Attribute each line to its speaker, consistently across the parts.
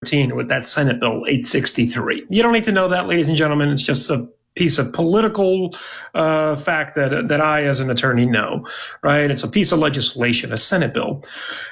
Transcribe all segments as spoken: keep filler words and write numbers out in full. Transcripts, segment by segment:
Speaker 1: thirteen with that Senate Bill eight sixty-three. You don't need to know that, ladies and gentlemen. It's just a piece of political uh, fact that that I, as an attorney, know, right? It's a piece of legislation, a Senate bill.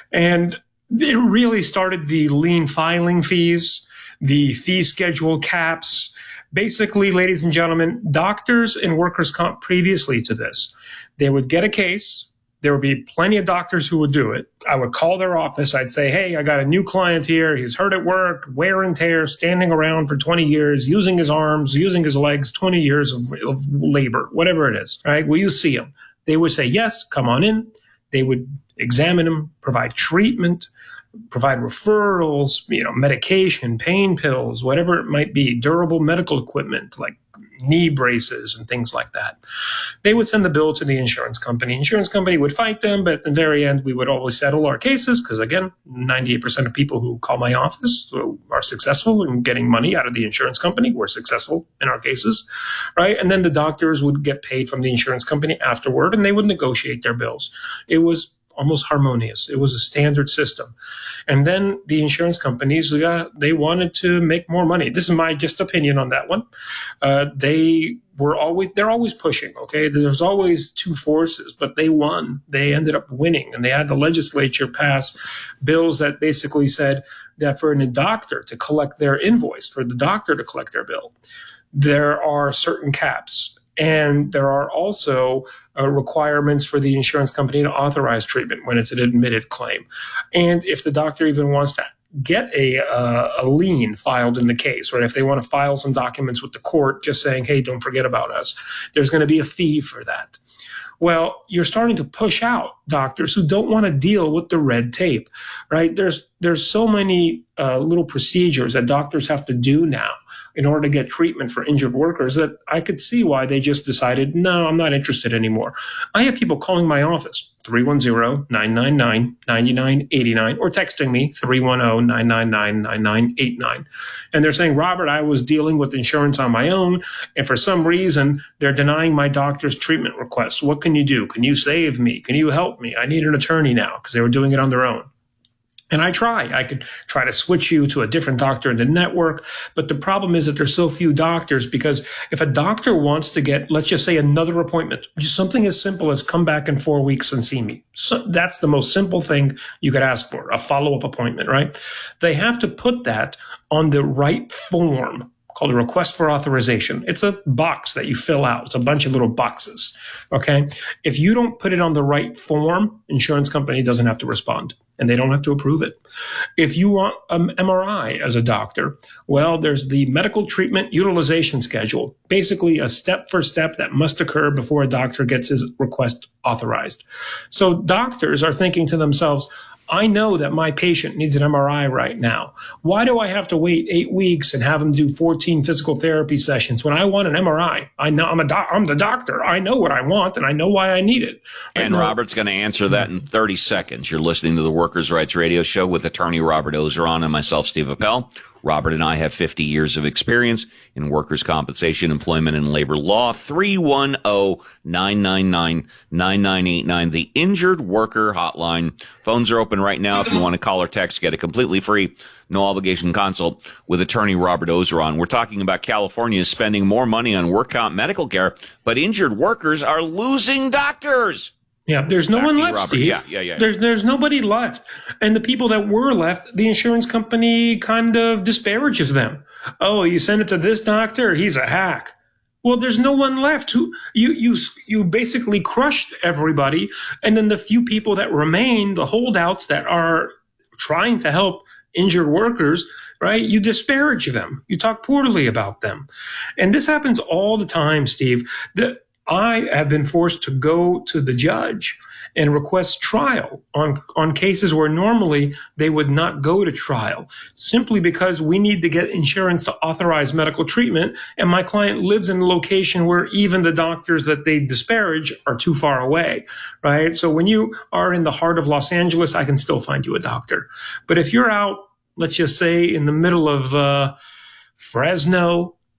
Speaker 1: And it really started the lien filing fees, the fee schedule caps. Basically, ladies and gentlemen, doctors in workers' comp previously to this, they would get a case. There would be plenty of doctors who would do it. I would call their office. I'd say, hey, I got a new client here. He's hurt at work, wear and tear, standing around for twenty years, using his arms, using his legs, twenty years of, of labor, whatever it is, right? Will you see him? They would say, yes, come on in. They would examine him, provide treatment, provide referrals, you know, medication, pain pills, whatever it might be, durable medical equipment like knee braces and things like that. They would send the bill to the insurance company. Insurance company would fight them, but at the very end, we would always settle our cases because, again, ninety-eight percent of people who call my office are successful in getting money out of the insurance company. We're successful in our cases, right? And then the doctors would get paid from the insurance company afterward, and they would negotiate their bills. It was almost harmonious. It was a standard system. And then the insurance companies, uh, they wanted to make more money. This is my just opinion on that one. Uh, they were always, they're always pushing, okay? There's always two forces, but they won. They ended up winning, and they had the legislature pass bills that basically said that for a doctor to collect their invoice, for the doctor to collect their bill, there are certain caps. And there are also uh, requirements for the insurance company to authorize treatment when it's an admitted claim. And if the doctor even wants to get a, uh, a lien filed in the case, or if they want to file some documents with the court just saying, hey, don't forget about us, there's going to be a fee for that. Well, you're starting to push out doctors who don't want to deal with the red tape, right? There's there's so many uh, little procedures that doctors have to do now in order to get treatment for injured workers that I could see why they just decided, no, I'm not interested anymore. I have people calling my office, three one zero, nine nine nine, nine nine eight nine, or texting me, three one zero, nine nine nine, nine nine eight nine. And they're saying, Robert, I was dealing with insurance on my own, and for some reason, they're denying my doctor's treatment request. What can you do? Can you save me? Can you help me? I need an attorney now, because they were doing it on their own. And I try. I could try to switch you to a different doctor in the network. But the problem is that there's so few doctors, because if a doctor wants to get, let's just say, another appointment, just something as simple as come back in four weeks and see me. So that's the most simple thing you could ask for, a follow-up appointment, right? They have to put that on the right form, called a request for authorization. It's a box that you fill out. It's a bunch of little boxes, okay? If you don't put it on the right form, insurance company doesn't have to respond, and they don't have to approve it. If you want an M R I as a doctor, well, there's the medical treatment utilization schedule, basically a step for step that must occur before a doctor gets his request authorized. So doctors are thinking to themselves, I know that my patient needs an M R I right now. Why do I have to wait eight weeks and have them do fourteen physical therapy sessions when I want an M R I? I know I'm a doc, I'm the doctor. I know what I want, and I know why I need it.
Speaker 2: And Robert's going to answer that in thirty seconds. You're listening to the Workers' Rights Radio Show with attorney Robert Ozeron and myself, Steve Appel. Robert and I have fifty years of experience in workers' compensation, employment, and labor law. three one zero, nine nine nine, nine nine eight nine, the Injured Worker Hotline. Phones are open right now if you want to call or text. Get a completely free, no obligation consult with attorney Robert Ozeron. We're talking about California spending more money on work comp medical care, but injured workers are losing doctors.
Speaker 1: Yeah, there's no
Speaker 2: Back
Speaker 1: one left,
Speaker 2: Robert.
Speaker 1: Steve.
Speaker 2: Yeah, yeah, yeah.
Speaker 1: There's there's nobody left. And the people that were left, the insurance company kind of disparages them. Oh, you send it to this doctor? He's a hack. Well, there's no one left. Who you you you basically crushed everybody, and then the few people that remain, the holdouts that are trying to help injured workers, right? You disparage them. You talk poorly about them. And this happens all the time, Steve. The I have been forced to go to the judge and request trial on, on cases where normally they would not go to trial, simply because we need to get insurance to authorize medical treatment. And my client lives in a location where even the doctors that they disparage are too far away, right? So when you are in the heart of Los Angeles, I can still find you a doctor. But if you're out, let's just say in the middle of uh, Fresno,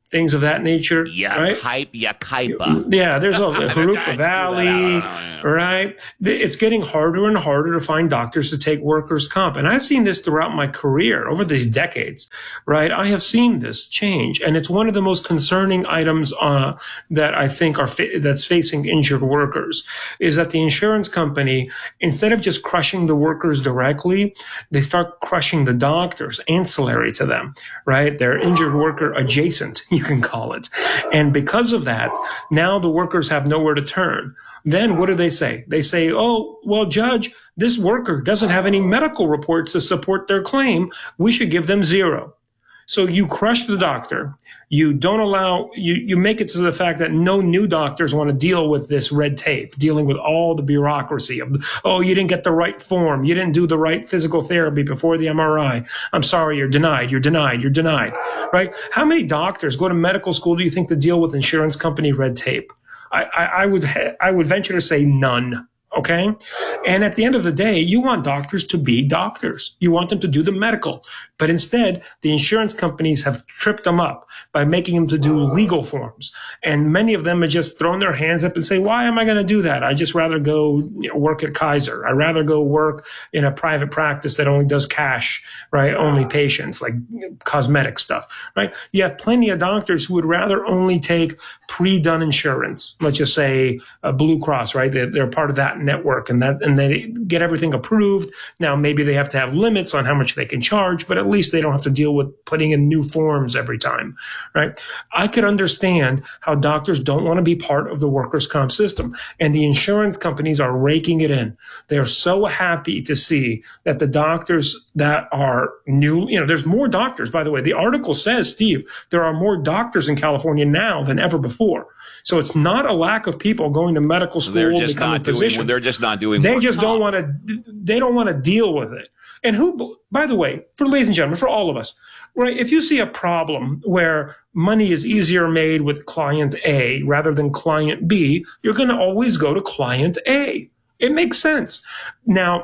Speaker 1: things of that nature.
Speaker 2: Yeah,
Speaker 1: right?
Speaker 2: Yakaipa.
Speaker 1: Yeah, there's a Harupa Valley, right? It's getting harder and harder to find doctors to take workers' comp. And I've seen this throughout my career over these decades, right? I have seen this change. And it's one of the most concerning items uh, that I think are fa- that's facing injured workers is that the insurance company, instead of just crushing the workers directly, they start crushing the doctors ancillary to them, right? They're injured worker adjacent, you can call it. And because of that, now the workers have nowhere to turn. Then what do they say? They say, oh, well, Judge, this worker doesn't have any medical reports to support their claim. We should give them zero. So you crush the doctor. You don't allow, you, you make it to the fact that no new doctors want to deal with this red tape, dealing with all the bureaucracy of, oh, you didn't get the right form. You didn't do the right physical therapy before the M R I. I'm sorry, you're denied, you're denied, you're denied, right? How many doctors go to medical school, do you think, to deal with insurance company red tape? I, I, I would, I would venture to say none. Okay. And at the end of the day, you want doctors to be doctors. You want them to do the medical. But instead, the insurance companies have tripped them up by making them to do legal forms. And many of them have just thrown their hands up and say, why am I going to do that? I just rather go you know, work at Kaiser. I'd rather go work in a private practice that only does cash, right? Only patients, like cosmetic stuff, right? You have plenty of doctors who would rather only take pre-done insurance. Let's just say uh, Blue Cross, right? They're, they're part of that network and that, and they get everything approved. Now, maybe they have to have limits on how much they can charge, but at least they don't have to deal with putting in new forms every time, right? I could understand how doctors don't want to be part of the workers' comp system, and the insurance companies are raking it in. They're so happy to see that the doctors that are new, you know, there's more doctors, by the way. The article says, Steve, there are more doctors in California now than ever before. So it's not a lack of people going to medical school,
Speaker 2: they're just
Speaker 1: becoming
Speaker 2: not doing,
Speaker 1: physicians.
Speaker 2: They're just not doing.
Speaker 1: They just don't want to. They don't want to deal with it. And who, by the way, for ladies and gentlemen, for all of us, right? If you see a problem where money is easier made with client A rather than client B, you're going to always go to client A. It makes sense. Now,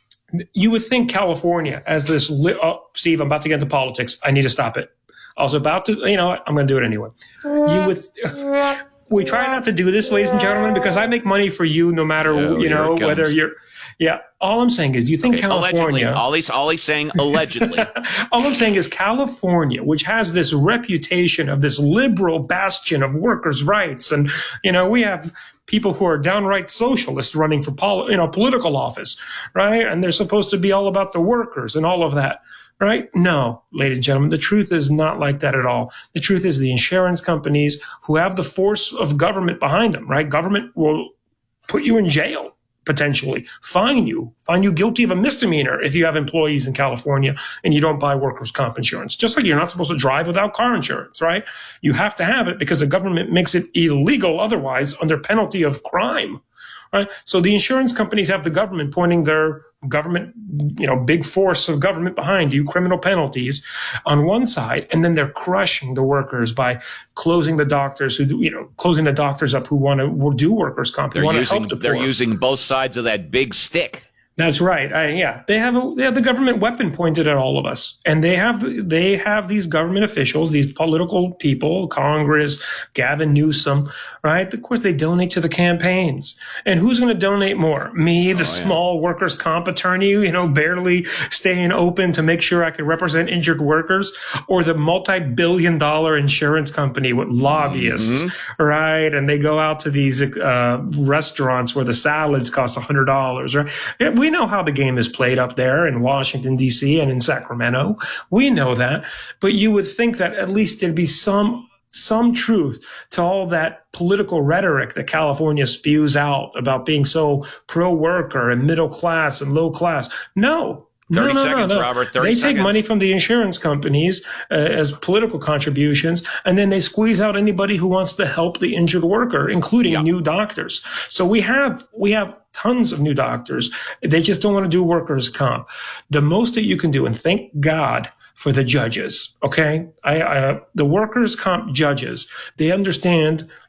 Speaker 1: you would think California as this. Li- oh, Steve, I'm about to get into politics. I need to stop it. I was about to. You know what? I'm going to do it anyway. You would. We try not to do this, ladies and gentlemen, because I make money for you no matter,
Speaker 2: oh,
Speaker 1: you know, whether you're, yeah. All I'm saying is, do you think
Speaker 2: okay,
Speaker 1: California.
Speaker 2: Allegedly. All he's, all he's saying, allegedly.
Speaker 1: All I'm saying is California, which has this reputation of this liberal bastion of workers' rights. And, you know, we have people who are downright socialists running for, pol- you know, political office, right? And they're supposed to be all about the workers and all of that. Right? No, ladies and gentlemen, the truth is not like that at all. The truth is the insurance companies who have the force of government behind them, right? Government will put you in jail, potentially, fine you, find you guilty of a misdemeanor if you have employees in California and you don't buy workers' comp insurance. Just like you're not supposed to drive without car insurance, right? You have to have it because the government makes it illegal otherwise under penalty of crime. Right? So the insurance companies have the government pointing their government, you know, big force of government behind you, criminal penalties on one side, and then they're crushing the workers by closing the doctors who, do, you know, closing the doctors up who want to do workers' comp.
Speaker 2: They're using
Speaker 1: help the
Speaker 2: they're
Speaker 1: poor.
Speaker 2: using both sides of that big stick.
Speaker 1: That's right. I, yeah, they have a, they have the government weapon pointed at all of us, and they have they have these government officials, these political people, Congress, Gavin Newsom, right? Of course, they donate to the campaigns, and who's going to donate more? Me, the oh, small yeah. workers' comp attorney, you know, barely staying open to make sure I can represent injured workers, or the multi-billion-dollar insurance company with lobbyists, mm-hmm. right? And they go out to these uh, restaurants where the salads cost a hundred dollars, right? Yeah, we We know how the game is played up there in Washington, D C and in Sacramento. We know that. But you would think that at least there'd be some some truth to all that political rhetoric that California spews out about being so pro-worker and middle class and low class. No.
Speaker 2: thirty
Speaker 1: no, no,
Speaker 2: seconds,
Speaker 1: no, no.
Speaker 2: Robert. thirty
Speaker 1: they
Speaker 2: seconds.
Speaker 1: take money from the insurance companies uh, as political contributions, and then they squeeze out anybody who wants to help the injured worker, including yeah. new doctors. So we have we have tons of new doctors. They just don't want to do workers' comp. The most that you can do, and thank God for the judges, okay? I, I, the workers' comp judges, they understand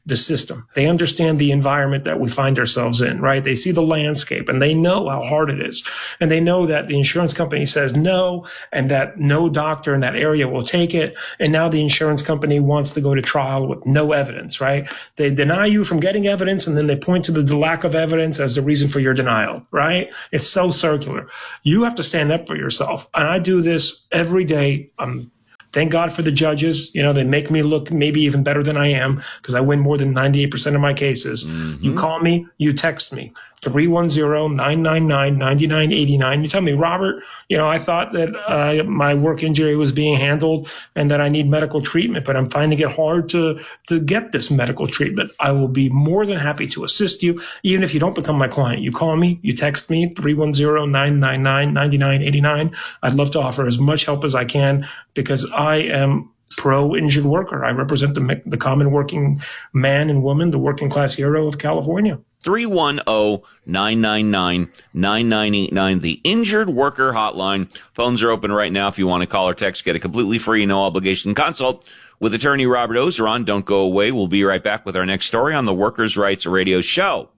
Speaker 1: the system. They understand the environment that we find ourselves in, right? They see the landscape and they know how hard it is. And they know that the insurance company says no, and that no doctor in that area will take it. And now the insurance company wants to go to trial with no evidence, right? They deny you from getting evidence, and then they point to the lack of evidence as the reason for your denial, right? It's so circular. You have to stand up for yourself. And I do this every day. Um, thank God for the judges. You know, they make me look maybe even better than I am because I win more than ninety-eight percent of my cases. Mm-hmm. You call me, you text me, three one zero, nine nine nine, nine nine eight nine. You tell me, Robert, you know, I thought that uh, my work injury was being handled and that I need medical treatment, but I'm finding it hard to, to get this medical treatment. I will be more than happy to assist you, even if you don't become my client. You call me, you text me, three one zero, nine nine nine, nine nine eight nine. I'd love to offer as much help as I can because I am pro-injured worker. I represent the, the common working man and woman, the working class hero of California.
Speaker 2: three one zero, nine nine nine, nine nine eight nine, the Injured Worker Hotline. Phones are open right now if you want to call or text. Get a completely free, no obligation consult with attorney Robert Ozeron. Don't go away. We'll be right back with our next story on the Workers' Rights Radio Show.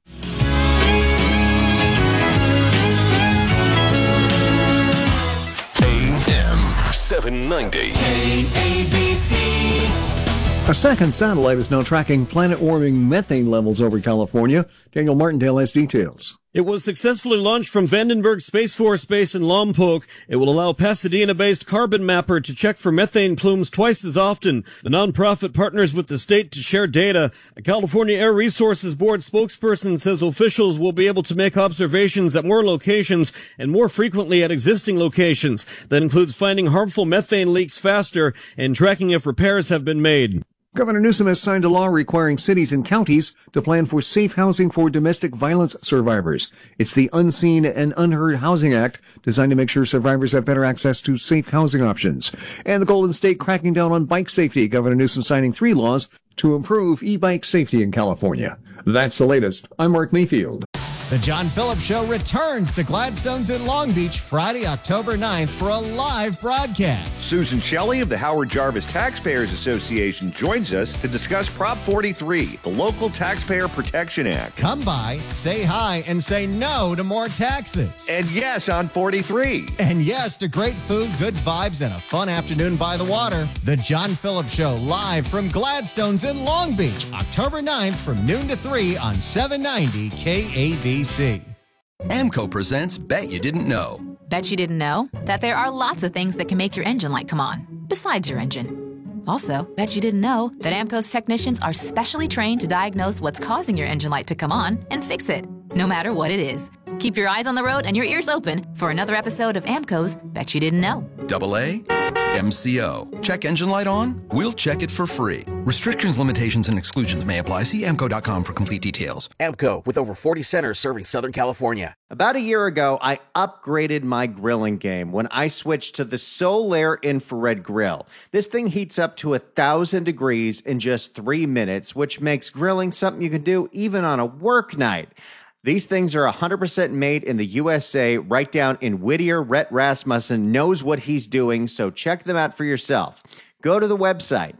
Speaker 3: A M seven ninety. K A B C.
Speaker 4: A second satellite is now tracking planet-warming methane levels over California. Daniel Martindale has details.
Speaker 5: It was successfully launched from Vandenberg Space Force Base in Lompoc. It will allow Pasadena-based Carbon Mapper to check for methane plumes twice as often. The nonprofit partners with the state to share data. A California Air Resources Board spokesperson says officials will be able to make observations at more locations and more frequently at existing locations. That includes finding harmful methane leaks faster and tracking if repairs have been made.
Speaker 4: Governor Newsom has signed a law requiring cities and counties to plan for safe housing for domestic violence survivors. It's the Unseen and Unheard Housing Act, designed to make sure survivors have better access to safe housing options. And the Golden State cracking down on bike safety. Governor Newsom signing three laws to improve e-bike safety in California. That's the latest. I'm Mark Mayfield.
Speaker 6: The John Phillips Show returns to Gladstone's in Long Beach Friday, October ninth for a live broadcast.
Speaker 7: Susan Shelley of the Howard Jarvis Taxpayers Association joins us to discuss Prop forty-three, the Local Taxpayer Protection Act.
Speaker 6: Come by, say hi, and say no to more taxes.
Speaker 7: And yes on forty-three.
Speaker 6: And yes to great food, good vibes, and a fun afternoon by the water. The John Phillips Show live from Gladstone's in Long Beach, October ninth from noon to three on seven ninety K A B C.
Speaker 8: AMCO presents Bet You Didn't Know.
Speaker 9: Bet you didn't know that there are lots of things that can make your engine light come on, besides your engine. Also, bet you didn't know that AMCO's technicians are specially trained to diagnose what's causing your engine light to come on and fix it, no matter what it is. Keep your eyes on the road and your ears open for another episode of AMCO's Bet You Didn't Know.
Speaker 8: Double A, M C O. Check engine light on? We'll check it for free. Restrictions, limitations, and exclusions may apply. See amco dot com for complete details.
Speaker 10: AMCO, with over forty centers serving Southern California.
Speaker 11: About a year ago, I upgraded my grilling game when I switched to the Solaire Infrared Grill. This thing heats up to one thousand degrees in just three minutes, which makes grilling something you can do even on a work night. These things are one hundred percent made in the U S A, right down in Whittier. Rhett Rasmussen knows what he's doing, so check them out for yourself. Go to the website,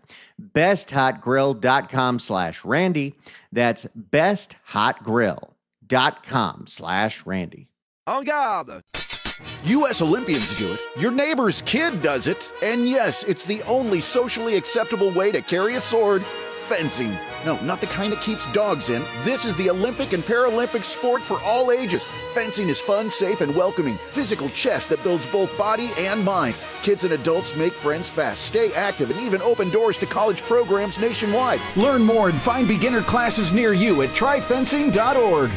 Speaker 11: besthotgrill.com slash Randy. That's besthotgrill.com slash Randy.
Speaker 12: En garde! U S Olympians do it. Your neighbor's kid does it. And yes, it's the only socially acceptable way to carry a sword. Fencing. No, not the kind that keeps dogs in. This is the Olympic and Paralympic sport for all ages. Fencing is fun, safe, and welcoming. Physical chess that builds both body and mind. Kids and adults make friends fast, stay active, and even open doors to college programs nationwide. Learn more and find beginner classes near you at try fencing dot org.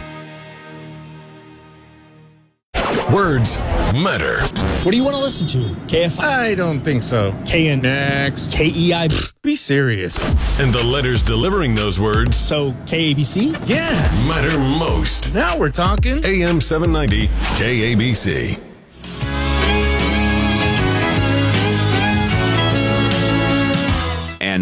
Speaker 3: Words matter.
Speaker 13: What do you want to listen to? K F I?
Speaker 14: I don't think so.
Speaker 13: K N X? K E I?
Speaker 14: Be serious.
Speaker 3: And the letters delivering those words.
Speaker 13: So, K A B C?
Speaker 14: Yeah.
Speaker 3: Matter most.
Speaker 14: Now we're talking.
Speaker 3: A M seven ninety, K A B C.
Speaker 2: And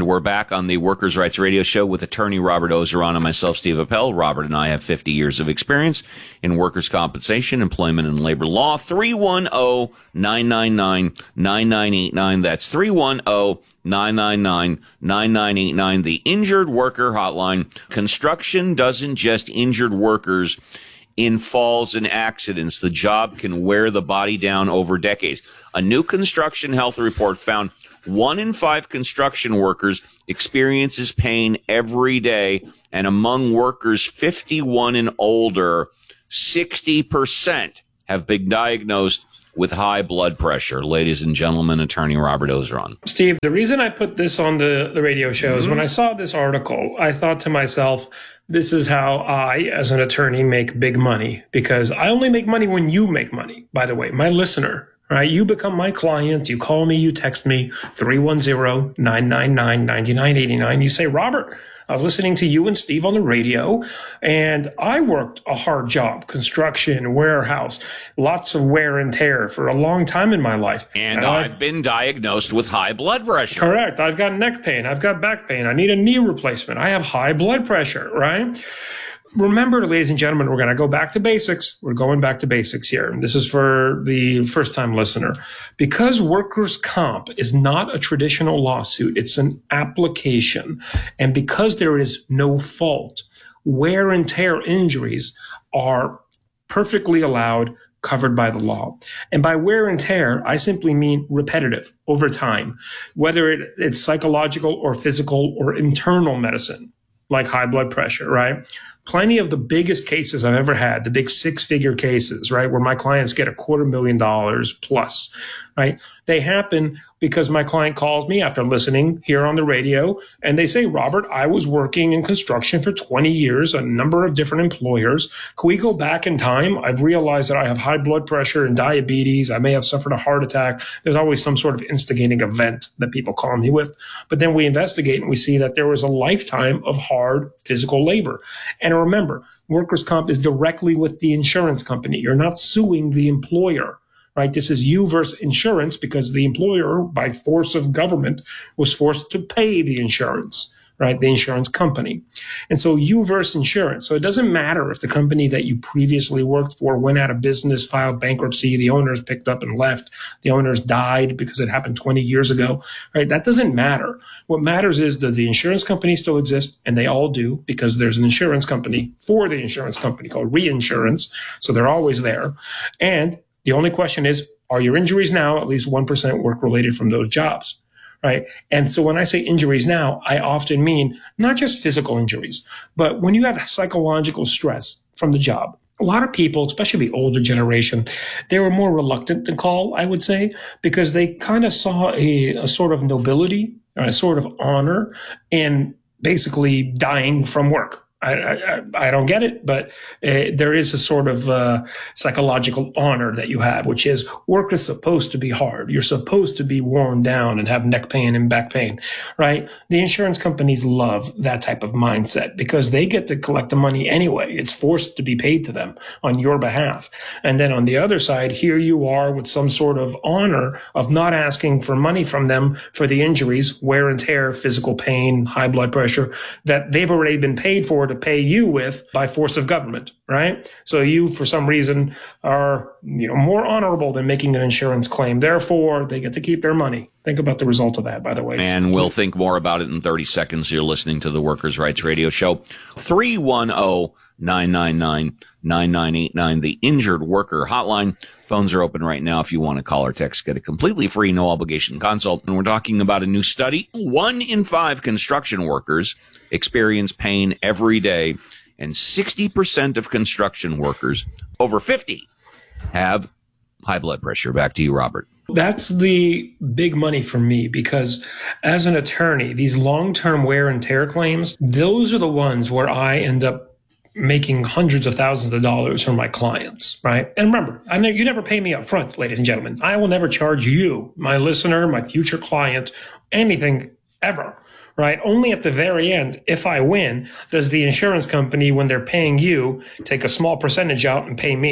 Speaker 2: we're back on the Workers' Rights Radio Show with attorney Robert Ozeron and myself, Steve Appel. Robert and I have fifty years of experience in workers' compensation, employment, and labor law. three one zero, nine nine nine, nine nine eight nine. That's three one zero, nine nine nine, nine nine eight nine, the Injured Worker Hotline. Construction doesn't just injured workers in falls and accidents. The job can wear the body down over decades. A new construction health report found one in five construction workers experiences pain every day, and among workers fifty-one and older, sixty percent have been diagnosed with high blood pressure. Ladies and gentlemen, attorney Robert Ozeron.
Speaker 1: Steve, the reason I put this on the, the radio show is mm-hmm. when I saw this article, I thought to myself, this is how I, as an attorney, make big money, because I only make money when you make money. By the way, my listener, right? You become my client. You call me, you text me, three one zero, nine nine nine, nine nine eight nine. You say, Robert, I was listening to you and Steve on the radio, and I worked a hard job, construction, warehouse, lots of wear and tear for a long time in my life.
Speaker 2: And, and I've, I've been diagnosed with high blood pressure.
Speaker 1: Correct. I've got neck pain. I've got back pain. I need a knee replacement. I have high blood pressure, right? Remember, ladies and gentlemen, we're going to go back to basics. We're going back to basics here. This is for the first-time listener. Because workers' comp is not a traditional lawsuit, it's an application. And because there is no fault, wear and tear injuries are perfectly allowed, covered by the law. And by wear and tear, I simply mean repetitive over time, whether it, it's psychological or physical or internal medicine, like high blood pressure, right? Plenty of the biggest cases I've ever had, the big six-figure cases, right, where my clients get a quarter million dollars plus, right? They happen because my client calls me after listening here on the radio, and they say, Robert, I was working in construction for twenty years, a number of different employers. Can we go back in time? I've realized that I have high blood pressure and diabetes. I may have suffered a heart attack. There's always some sort of instigating event that people call me with. But then we investigate and we see that there was a lifetime of hard physical labor. And remember, workers' comp is directly with the insurance company. You're not suing the employer, right? This is you versus insurance, because the employer, by force of government, was forced to pay the insurance, right? The insurance company. And so you versus insurance. So it doesn't matter if the company that you previously worked for went out of business, filed bankruptcy, the owners picked up and left, the owners died because it happened twenty years ago, right? That doesn't matter. What matters is, does the insurance company still exist? And they all do, because there's an insurance company for the insurance company called reinsurance. So they're always there. And the only question is, are your injuries now at least one percent work-related from those jobs? Right. And so when I say injuries now, I often mean not just physical injuries, but when you have psychological stress from the job. A lot of people, especially the older generation, they were more reluctant to call, I would say, because they kind of saw a, a sort of nobility, or a sort of honor in basically dying from work. I, I, I don't get it, but uh, there is a sort of uh, psychological honor that you have, which is work is supposed to be hard. You're supposed to be worn down and have neck pain and back pain, right? The insurance companies love that type of mindset because they get to collect the money anyway. It's forced to be paid to them on your behalf. And then on the other side, here you are with some sort of honor of not asking for money from them for the injuries, wear and tear, physical pain, high blood pressure, that they've already been paid for to pay you with by force of government, right? So you, for some reason, are, you know, more honorable than making an insurance claim. Therefore, they get to keep their money. Think about the result of that, by the way.
Speaker 2: And we'll think more about it in thirty seconds. You're listening to the Workers' Rights Radio Show. three one zero, nine nine nine, nine nine eight nine, the Injured Worker Hotline. Phones are open right now if you want to call or text. Get a completely free, no obligation consult. And we're talking about a new study. One in five construction workers experience pain every day, and sixty percent of construction workers over fifty have high blood pressure. Back to you, Robert.
Speaker 1: That's the big money for me, because as an attorney, these long-term wear and tear claims, those are the ones where I end up making hundreds of thousands of dollars for my clients, right? And remember, I know you never pay me up front, ladies and gentlemen. I will never charge you, my listener, my future client, anything ever, right? Only at the very end, if I win, does the insurance company, when they're paying you, take a small percentage out and pay me,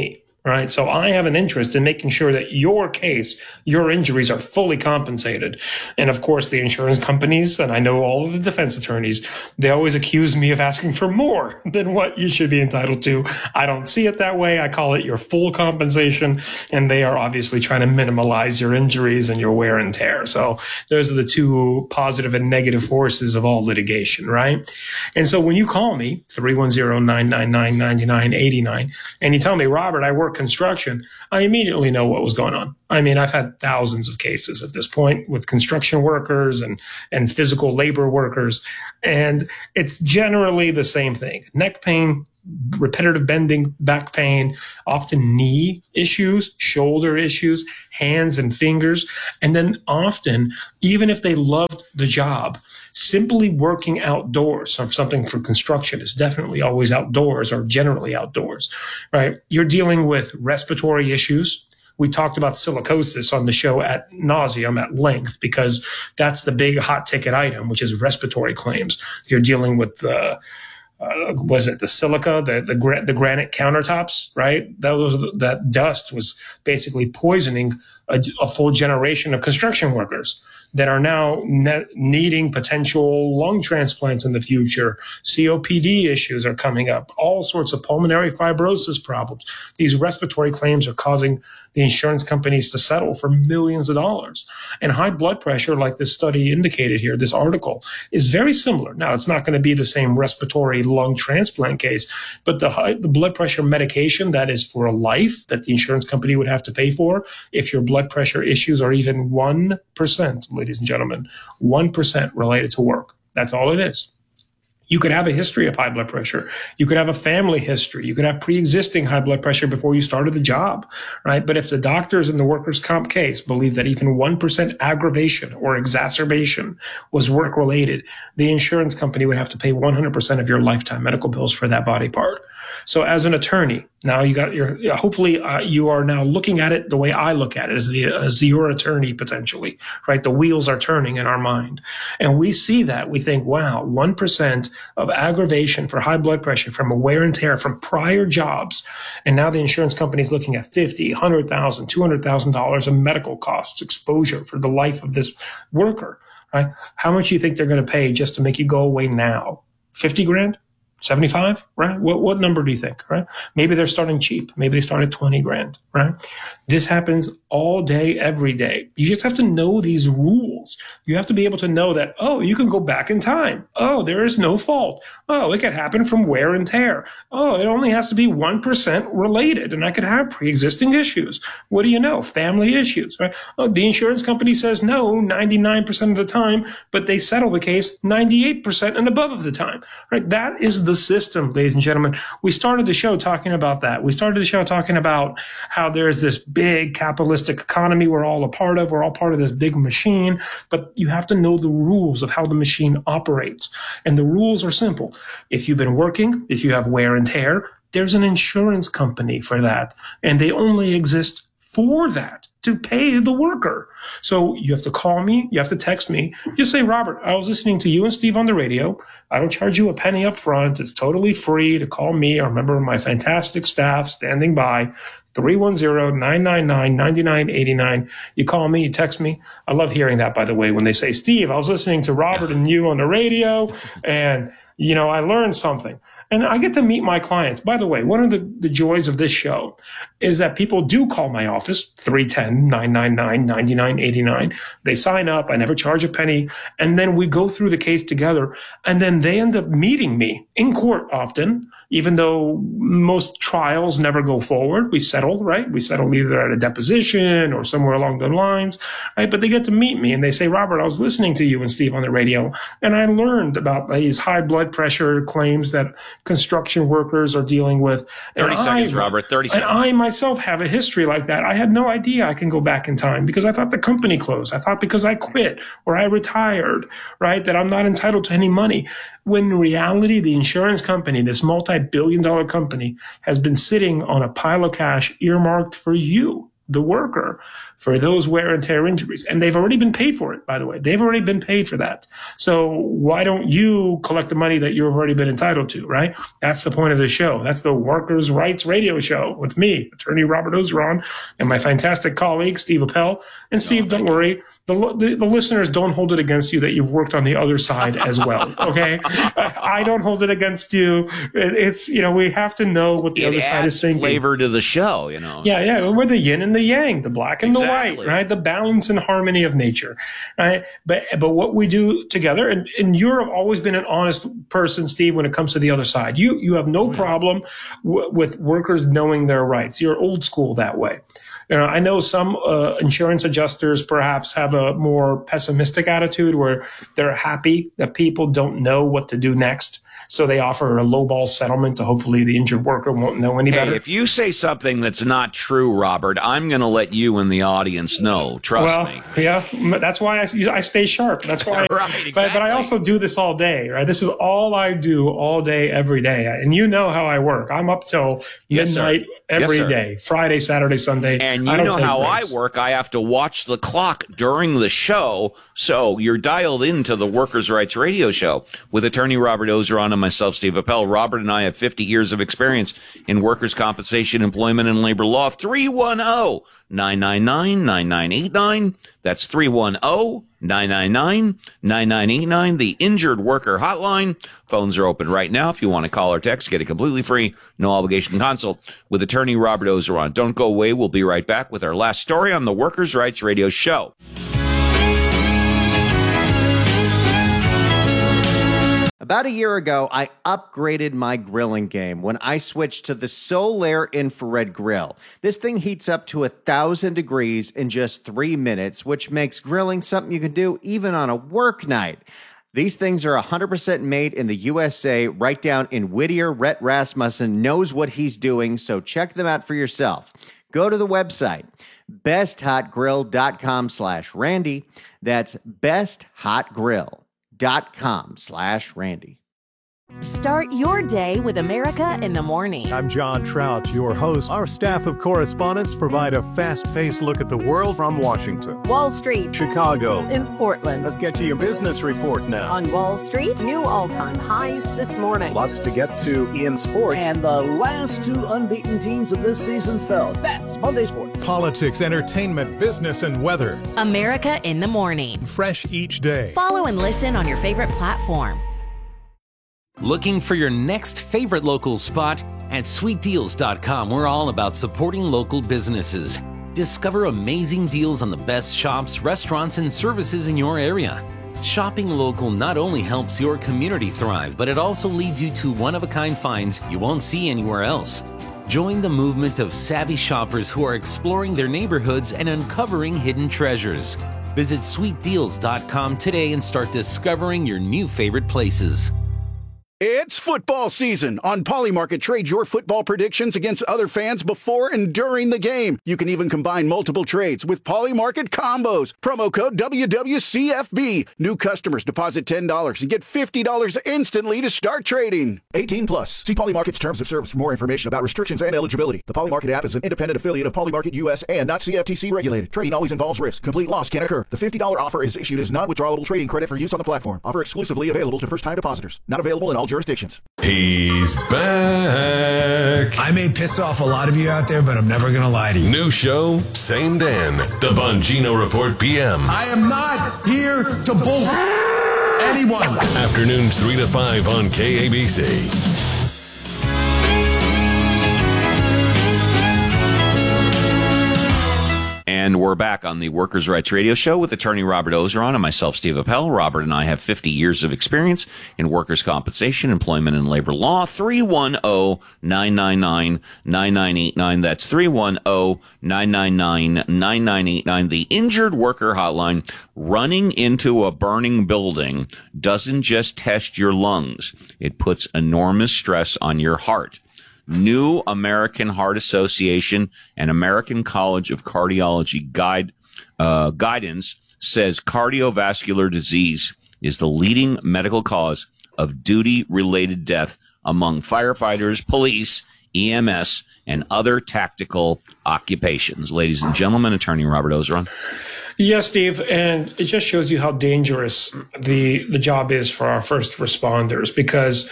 Speaker 1: right? So I have an interest in making sure that your case, your injuries are fully compensated. And of course, the insurance companies, and I know all of the defense attorneys, they always accuse me of asking for more than what you should be entitled to. I don't see it that way. I call it your full compensation, and they are obviously trying to minimize your injuries and your wear and tear. So those are the two positive and negative forces of all litigation, right? And so when you call me, three one zero, nine nine nine, nine nine eight nine, and you tell me, Robert, I work construction, I immediately know what was going on. I mean, I've had thousands of cases at this point with construction workers and, and physical labor workers, and it's generally the same thing. Neck pain, repetitive bending, back pain, often knee issues, shoulder issues, hands and fingers. And then often, even if they loved the job, simply working outdoors, so something for construction is definitely always outdoors or generally outdoors, right? You're dealing with respiratory issues. We talked about silicosis on the show at nauseum at length because that's the big hot ticket item, which is respiratory claims. If you're dealing with the Uh, was it the silica, the the, gra- the granite countertops, right? That was that dust was basically poisoning a, a full generation of construction workers that are now ne- needing potential lung transplants in the future. C O P D issues are coming up, all sorts of pulmonary fibrosis problems. These respiratory claims are causing the insurance companies to settle for millions of dollars. And high blood pressure, like this study indicated here, this article, is very similar. Now, it's not going to be the same respiratory lung transplant case, but the high, the blood pressure medication that is for a life that the insurance company would have to pay for if your blood pressure issues are even one percent, ladies and gentlemen, one percent related to work. That's all it is. You could have a history of high blood pressure. You could have a family history. You could have pre-existing high blood pressure before you started the job, right? But if the doctors in the workers' comp case believe that even one percent aggravation or exacerbation was work-related, the insurance company would have to pay one hundred percent of your lifetime medical bills for that body part. So as an attorney, now you got your, hopefully uh, you are now looking at it the way I look at it, as, the, as your attorney potentially, right? The wheels are turning in our mind. And we see that. We think, wow, one percent of aggravation for high blood pressure from a wear and tear from prior jobs. And now the insurance company is looking at fifty, one hundred thousand dollars, two hundred thousand dollars of medical costs, exposure for the life of this worker, right? How much do you think they're going to pay just to make you go away now? fifty grand? seventy-five, right? What what number do you think, right? Maybe they're starting cheap. Maybe they start at twenty grand, right? This happens all day, every day. You just have to know these rules. You have to be able to know that, oh, you can go back in time. Oh, there is no fault. Oh, it could happen from wear and tear. Oh, it only has to be one percent related, and I could have pre-existing issues. What do you know? Family issues, right? Oh, the insurance company says no ninety-nine percent of the time, but they settle the case ninety-eight percent and above of the time, right? That is the system, ladies and gentlemen. We started the show talking about that. We started the show talking about how there's this big capitalistic economy we're all a part of. We're all part of this big machine, but you have to know the rules of how the machine operates. And the rules are simple. If you've been working, if you have wear and tear, there's an insurance company for that. And they only exist for that, to pay the worker. So you have to call me, you have to text me. Just say, Robert, I was listening to you and Steve on the radio. I don't charge you a penny up front. It's totally free to call me or a member of my fantastic staff standing by. three one zero, nine nine nine, nine nine eight nine. You call me, you text me. I love hearing that, by the way, when they say, Steve, I was listening to Robert and you on the radio, and, you know, I learned something. And I get to meet my clients. By the way, one of the, the joys of this show is that people do call my office, three one zero, nine nine nine, nine nine eight nine. They sign up. I never charge a penny. And then we go through the case together. And then they end up meeting me in court often, even though most trials never go forward. We settle, right? We settle either at a deposition or somewhere along the lines, right? But they get to meet me and they say, Robert, I was listening to you and Steve on the radio, and I learned about these high blood pressure claims that construction workers are dealing with.
Speaker 2: thirty
Speaker 1: and
Speaker 2: seconds,
Speaker 1: I,
Speaker 2: Robert, thirty seconds.
Speaker 1: And I myself have a history like that. I had no idea I can go back in time because I thought the company closed. I thought because I quit or I retired, right, that I'm not entitled to any money. When in reality, the insurance company, this multi-billion dollar company, has been sitting on a pile of cash earmarked for you. the worker for those wear and tear injuries. And they've already been paid for it, by the way. They've already been paid for that. So why don't you collect the money that you've already been entitled to, right? That's the point of the show. That's the Workers' Rights Radio Show with me, attorney Robert Ozeron, and my fantastic colleague, Steve Appel. And Steve, oh, don't worry. The, the, the listeners don't hold it against you that you've worked on the other side as well, okay? I don't hold it against you. It's, you know, we have to know what the
Speaker 2: it
Speaker 1: other side is thinking.
Speaker 2: Flavor to the show, you know.
Speaker 1: Yeah, yeah. We're the yin and the yang, the black and
Speaker 2: exactly.
Speaker 1: the white, right? The balance and harmony of nature, right? But but what we do together, and, and you've always been an honest person, Steve, when it comes to the other side. You you have no oh, yeah. problem w- with workers knowing their rights. You're old school that way. You know, I know some uh, insurance adjusters perhaps have a more pessimistic attitude where they're happy that people don't know what to do next. So they offer a lowball settlement to hopefully the injured worker won't know any
Speaker 2: hey,
Speaker 1: better.
Speaker 2: If you say something that's not true, Robert, I'm going to let you and the audience know. Trust
Speaker 1: well,
Speaker 2: me.
Speaker 1: Yeah, that's why I, I stay sharp. That's why.
Speaker 2: right, exactly.
Speaker 1: But, but I also do this all day, right? This is all I do all day, every day. And you know how I work. I'm up till
Speaker 2: yes,
Speaker 1: midnight
Speaker 2: sir.
Speaker 1: every
Speaker 2: yes,
Speaker 1: day, Friday, Saturday, Sunday.
Speaker 2: And you
Speaker 1: I don't
Speaker 2: know how
Speaker 1: breaks.
Speaker 2: I work. I have to watch the clock during the show. So you're dialed into the Workers' Rights Radio Show with attorney Robert Ozeron and myself, Steve Appel. Robert and I have fifty years of experience in workers' compensation, employment, and labor law. three one zero, nine nine nine, nine nine eight nine. That's three one zero, nine nine nine, nine nine eight nine. The Injured Worker Hotline. Phones are open right now. If you want to call or text, get a completely free, no obligation consult with attorney Robert Ozeron. Don't go away. We'll be right back with our last story on the Workers' Rights Radio Show.
Speaker 11: About a year ago, I upgraded my grilling game when I switched to the Solaire Infrared Grill. This thing heats up to a thousand degrees in just three minutes, which makes grilling something you can do even on a work night. These things are one hundred percent made in the U S A, right down in Whittier. Rhett Rasmussen knows what he's doing, so check them out for yourself. Go to the website, besthotgrill.com slash Randy. That's besthotgrill. Dot com slash Randy.
Speaker 15: Start your day with America in the Morning.
Speaker 16: I'm John Trout, your host. Our staff of correspondents provide a fast-paced look at the world from Washington,
Speaker 15: Wall Street,
Speaker 16: Chicago,
Speaker 15: and Portland.
Speaker 16: Let's get to your business report now.
Speaker 15: On Wall Street, new all-time highs this morning.
Speaker 16: Lots to get to in sports.
Speaker 17: And the last two unbeaten teams of this season fell. That's Monday Sports.
Speaker 16: Politics, entertainment, business, and weather.
Speaker 15: America in the Morning.
Speaker 16: Fresh each day.
Speaker 15: Follow and listen on your favorite platform.
Speaker 18: Looking for your next favorite local spot? At sweet deals dot com, we're all about supporting local businesses. Discover amazing deals on the best shops, restaurants, and services in your area. Shopping local not only helps your community thrive, but it also leads you to one-of-a-kind finds you won't see anywhere else. Join the movement of savvy shoppers who are exploring their neighborhoods and uncovering hidden treasures. Visit sweet deals dot com today and start discovering your new favorite places.
Speaker 12: It's football season. On Polymarket, trade your football predictions against other fans before and during the game. You can even combine multiple trades with Polymarket combos. Promo code W W C F B. New customers deposit ten dollars and get fifty dollars instantly to start trading.
Speaker 19: eighteen plus. See Polymarket's terms of service for more information about restrictions and eligibility. The Polymarket app is an independent affiliate of Polymarket U S and not C F T C regulated. Trading always involves risk. Complete loss can occur. The fifty dollars offer is issued as non-withdrawable trading credit for use on the platform. Offer exclusively available to first-time depositors. Not available in all jurisdictions.
Speaker 3: He's back.
Speaker 20: I may piss off a lot of you out there, but I'm never going to lie to you.
Speaker 3: New show, same Dan. The Bongino Report P M.
Speaker 20: I am not here to bull anyone.
Speaker 3: Afternoons three to five on K A B C.
Speaker 2: And we're back on the Workers' Rights Radio Show with attorney Robert Ozeron and myself, Steve Appel. Robert and I have fifty years of experience in workers' compensation, employment, and labor law. three one zero, nine nine nine, nine nine eight nine. That's three one zero, nine nine nine, nine nine eight nine. The Injured Worker Hotline. Running into a burning building doesn't just test your lungs. It puts enormous stress on your heart. New American Heart Association and American College of Cardiology guide, uh, guidance says cardiovascular disease is the leading medical cause of duty-related death among firefighters, police, E M S, and other tactical occupations. Ladies and gentlemen, Attorney Robert Ozeron.
Speaker 1: Yes, Steve, and it just shows you how dangerous the the job is for our first responders, because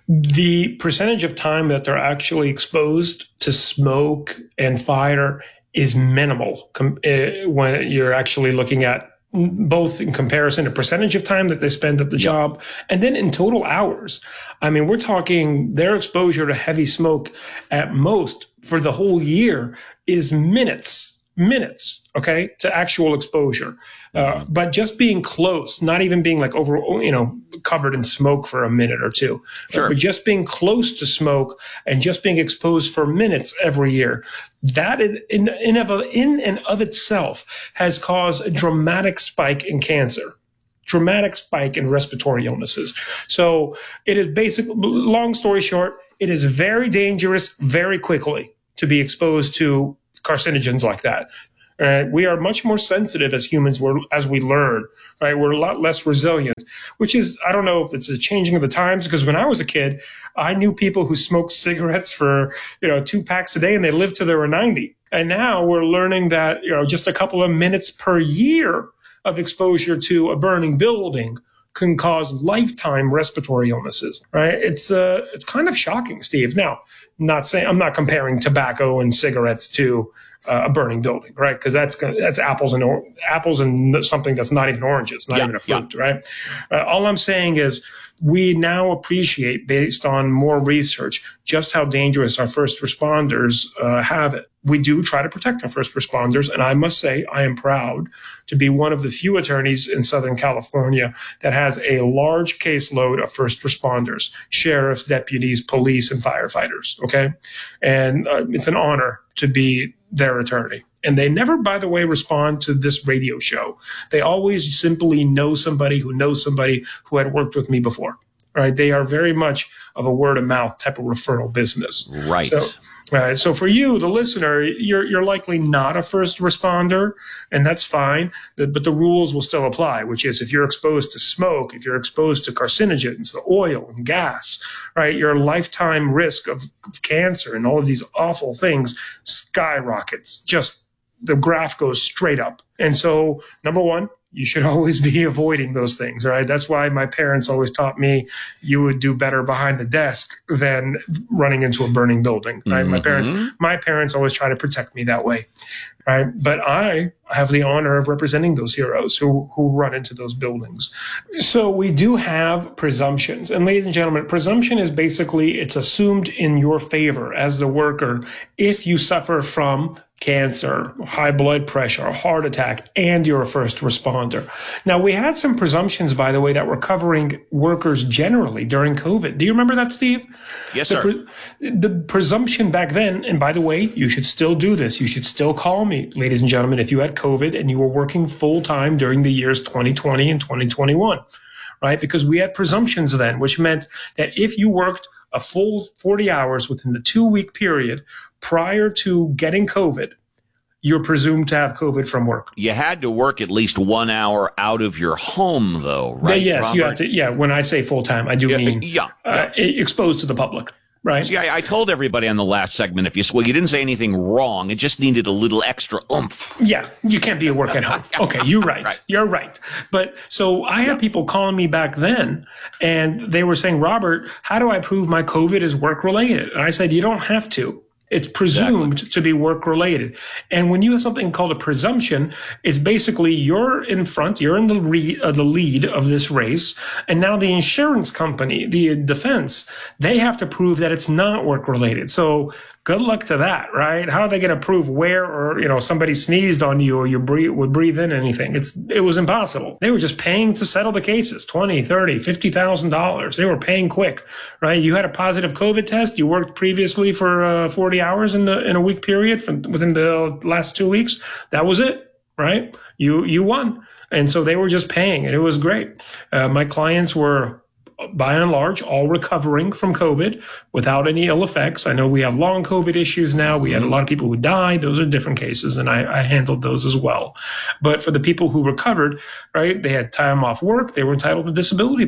Speaker 1: the percentage of time that they're actually exposed to smoke and fire is minimal com- uh, when you're actually looking at both in comparison to percentage of time that they spend at the job and then in total hours. I mean, we're talking their exposure to heavy smoke at most for the whole year is minutes, minutes, okay, to actual exposure. Uh, but just being close, not even being like over, you know, covered in smoke for a minute or two,
Speaker 2: sure.
Speaker 1: but just being close to smoke and just being exposed for minutes every year, that in, in, in, of, in and of itself has caused a dramatic spike in cancer, dramatic spike in respiratory illnesses. So it is basically, long story short, it is very dangerous very quickly to be exposed to carcinogens like that. Uh, we are much more sensitive as humans we're, as we learn, right? We're a lot less resilient, which is, I don't know if it's a changing of the times, because when I was a kid, I knew people who smoked cigarettes for, you know, two packs a day and they lived till they were ninety. And now we're learning that, you know, just a couple of minutes per year of exposure to a burning building can cause lifetime respiratory illnesses, right? It's uh, it's kind of shocking, Steve. Now, not saying I'm not comparing tobacco and cigarettes to uh, a burning building, right? Because that's gonna, that's apples and or, apples and something that's not even oranges, not
Speaker 2: yeah,
Speaker 1: even a fruit,
Speaker 2: yeah.
Speaker 1: right? Uh, all I'm saying is we now appreciate, based on more research, just how dangerous our first responders uh, have it. We do try to protect our first responders, and I must say I am proud to be one of the few attorneys in Southern California that has a large caseload of first responders, sheriffs, deputies, police, and firefighters, okay? And uh, it's an honor to be their attorney. And they never, by the way, respond to this radio show. They always simply know somebody who knows somebody who had worked with me before, right? They are very much of a word of mouth type of referral business.
Speaker 2: Right.
Speaker 1: So, uh, so for you, the listener, you're you're likely not a first responder, and that's fine. But the rules will still apply, which is if you're exposed to smoke, if you're exposed to carcinogens, the oil and gas, right, your lifetime risk of, of cancer and all of these awful things skyrockets. Just the graph goes straight up. And so, number one, you should always be avoiding those things, right? That's why my parents always taught me you would do better behind the desk than running into a burning building, right? Mm-hmm. My parents, my parents always try to protect me that way, right? But I have the honor of representing those heroes who, who run into those buildings. So we do have presumptions. And ladies and gentlemen, presumption is basically, it's assumed in your favor as the worker if you suffer from cancer, high blood pressure, heart attack, and you're a first responder. Now, we had some presumptions, by the way, that were covering workers generally during COVID. Do you remember that, Steve?
Speaker 2: Yes,
Speaker 1: the
Speaker 2: sir.
Speaker 1: Pre- the presumption back then, and by the way, you should still do this. You should still call me, ladies and gentlemen, if you had COVID and you were working full time during the years twenty twenty and twenty twenty-one, right? Because we had presumptions then, which meant that if you worked a full forty hours within the two week period prior to getting COVID, you're presumed to have COVID from work.
Speaker 2: You had to work at least one hour out of your home, though, right?
Speaker 1: Yes,
Speaker 2: Robert?
Speaker 1: you have to. Yeah, when I say full time, I do
Speaker 2: yeah,
Speaker 1: mean
Speaker 2: yeah,
Speaker 1: uh,
Speaker 2: yeah.
Speaker 1: exposed to the public, right?
Speaker 2: See, I, I told everybody on the last segment, if you well, you didn't say anything wrong. It just needed a little extra oomph.
Speaker 1: Yeah, you can't be at work at home. Okay, you're right. right. You're right. But so I had people calling me back then, and they were saying, Robert, how do I prove my COVID is work related? And I said, you don't have to. It's presumed exactly. to be work-related. And when you have something called a presumption, it's basically you're in front, you're in the, re- uh, the lead of this race, and now the insurance company, the defense, they have to prove that it's not work-related. So good luck to that, right? How are they going to prove where, or, you know, somebody sneezed on you or you breathe, would breathe in anything? It's It was impossible. They were just paying to settle the cases, twenty, thirty, fifty thousand dollars. They were paying quick, right? You had a positive COVID test. You worked previously for uh, forty hours in the in a week period from within the last two weeks. That was it, right? You you won. And so they were just paying, and it was great. Uh, my clients were, by and large, all recovering from COVID without any ill effects. I know we have long COVID issues now. We had a lot of people who died. Those are different cases, and I, I handled those as well. But for the people who recovered, right, they had time off work. They were entitled to disability pay.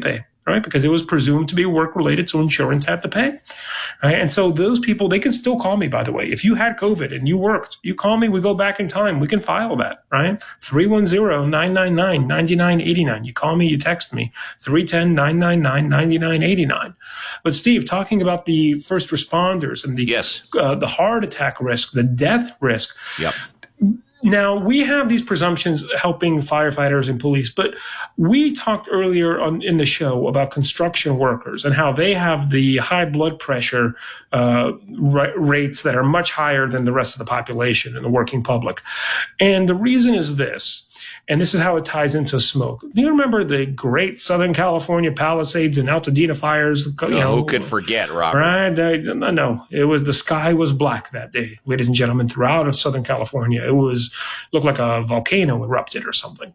Speaker 1: right? Because it was presumed to be work-related, so insurance had to pay, right? And so those people, they can still call me, by the way. If you had COVID and you worked, you call me, we go back in time, we can file that, right? three one zero, nine nine nine, nine nine eight nine. You call me, you text me, three one zero, nine nine nine, nine nine eight nine. But Steve, talking about the first responders and the,
Speaker 2: yes.
Speaker 1: uh, the heart attack risk, the death risk.
Speaker 2: Yep.
Speaker 1: Now, we have these presumptions helping firefighters and police, but we talked earlier on in the show about construction workers and how they have the high blood pressure uh, rates that are much higher than the rest of the population and the working public. And the reason is this. And this is how it ties into smoke. Do you remember the great Southern California Palisades and Altadena fires? You
Speaker 2: oh,
Speaker 1: know,
Speaker 2: who could forget, Robert?
Speaker 1: Right? I, no, it was the sky was black that day, ladies and gentlemen, throughout Southern California. It was looked like a volcano erupted or something.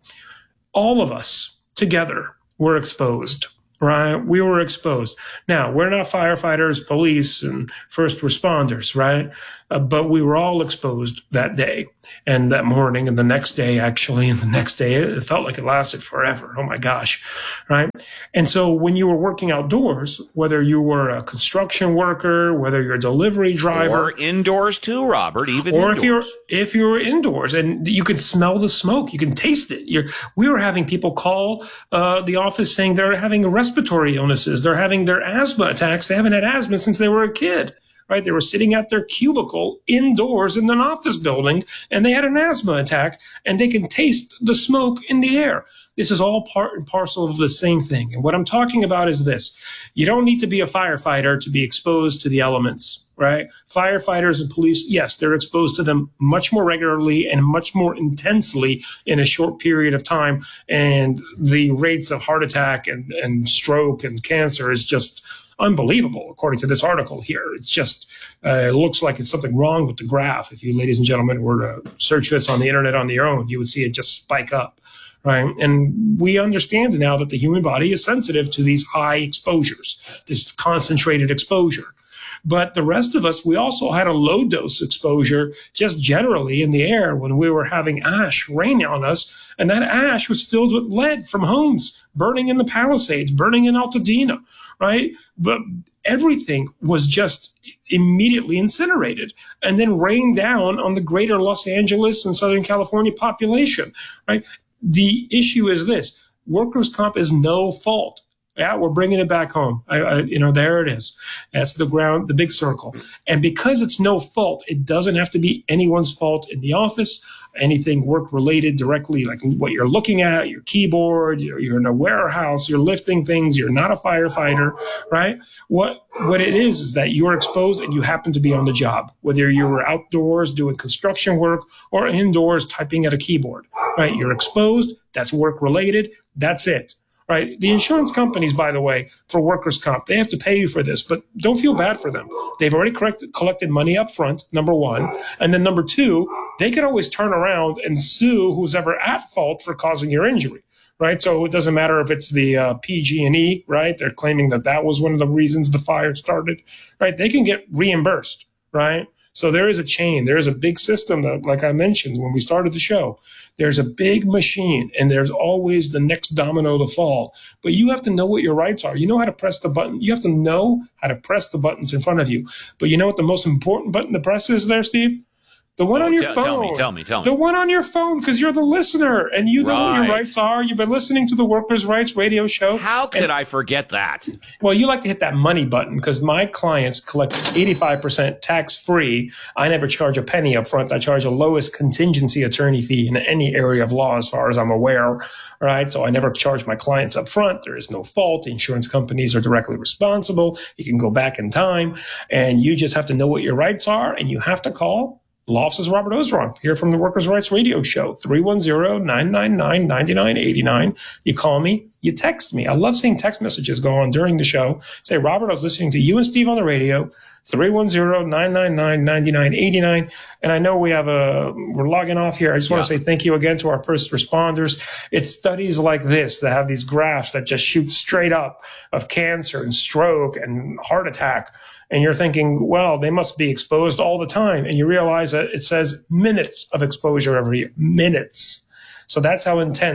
Speaker 1: All of us together were exposed. Right? We were exposed. Now, we're not firefighters, police, and first responders, right? Uh, but we were all exposed that day and that morning and the next day, actually, and the next day. It felt like it lasted forever. Oh, my gosh. Right? And so when you were working outdoors, whether you were a construction worker, whether you're a delivery driver.
Speaker 2: Or indoors, too, Robert, even
Speaker 1: Or
Speaker 2: indoors.
Speaker 1: if you're, if you were indoors and you could smell the smoke, you can taste it. You're, we were having people call uh, the office saying they're having a respiratory illnesses. They're having their asthma attacks. They haven't had asthma since they were a kid, right? They were sitting at their cubicle indoors in an office building and they had an asthma attack and they can taste the smoke in the air. This is all part and parcel of the same thing. And what I'm talking about is this. You don't need to be a firefighter to be exposed to the elements, right? Firefighters and police, yes, they're exposed to them much more regularly and much more intensely in a short period of time. And the rates of heart attack and, and stroke and cancer is just unbelievable, according to this article here. It's just, uh, it looks like it's something wrong with the graph. If you, ladies and gentlemen, were to search this on the internet on your own, you would see it just spike up. Right. And we understand now that the human body is sensitive to these high exposures, this concentrated exposure. But the rest of us, we also had a low dose exposure just generally in the air when we were having ash rain on us. And that ash was filled with lead from homes burning in the Palisades, burning in Altadena. Right. But everything was just immediately incinerated and then rained down on the greater Los Angeles and Southern California population. Right. The issue is this. Workers' comp is no fault. Yeah, we're bringing it back home. I, I, you know, there it is. That's the ground, the big circle. And because it's no fault, it doesn't have to be anyone's fault in the office, anything work-related directly, like what you're looking at, your keyboard, you're, you're in a warehouse, you're lifting things, you're not a firefighter, right? What what it is is that you're exposed and you happen to be on the job, whether you were outdoors doing construction work or indoors typing at a keyboard, right? You're exposed. That's work-related. That's it. Right. The insurance companies, by the way, for workers' comp, they have to pay you for this, but don't feel bad for them. They've already correct, collected money up front, number one. And then number two, they can always turn around and sue who's ever at fault for causing your injury. Right. So it doesn't matter if it's the uh, P G and E. Right. They're claiming that that was one of the reasons the fire started. Right. They can get reimbursed. Right. So there is a chain. There is a big system that, like I mentioned when we started the show, there's a big machine and there's always the next domino to fall. But you have to know what your rights are. You know how to press the button. You have to know how to press the buttons in front of you. But you know what the most important button to press is there, Steve? The one
Speaker 2: oh,
Speaker 1: on your
Speaker 2: t-
Speaker 1: phone.
Speaker 2: Tell me, tell me, tell me.
Speaker 1: The one on your phone, because you're the listener and you know
Speaker 2: right.
Speaker 1: what your rights are. You've been listening to the Workers' Rights Radio Show.
Speaker 2: How could
Speaker 1: and,
Speaker 2: I forget that?
Speaker 1: Well, you like to hit that money button because my clients collect eighty-five percent tax-free. I never charge a penny up front. I charge the lowest contingency attorney fee in any area of law as far as I'm aware. Right. So I never charge my clients up front. There is no fault. The insurance companies are directly responsible. You can go back in time and you just have to know what your rights are and you have to call Law Offices Robert Ozeron here from the Workers' Rights Radio Show, three one zero, nine nine nine, nine nine eight nine. You call me, you text me. I love seeing text messages go on during the show. Say, Robert, I was listening to you and Steve on the radio, three one zero, nine nine nine, nine nine eight nine. And I know we have a, we're logging off here. I just want yeah. to say thank you again to our first responders. It's studies like this that have these graphs that just shoot straight up of cancer and stroke and heart attack. And you're thinking, well, they must be exposed all the time. And you realize that it says minutes of exposure every year, minutes. So that's how intense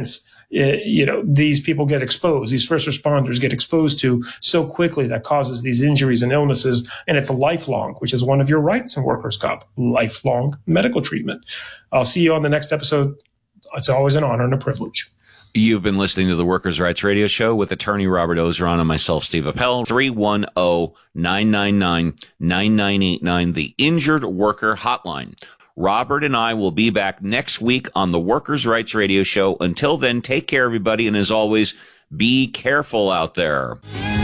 Speaker 1: you know, these people get exposed, these first responders get exposed to so quickly that causes these injuries and illnesses. And it's a lifelong, which is one of your rights in workers' comp, lifelong medical treatment. I'll see you on the next episode. It's always an honor and a privilege.
Speaker 2: You've been listening to the Workers' Rights Radio Show with attorney Robert Ozeron and myself, Steve Appel. three one zero, nine nine nine, nine nine eight nine, the Injured Worker Hotline. Robert and I will be back next week on the Workers' Rights Radio Show. Until then, take care, everybody, and as always, be careful out there.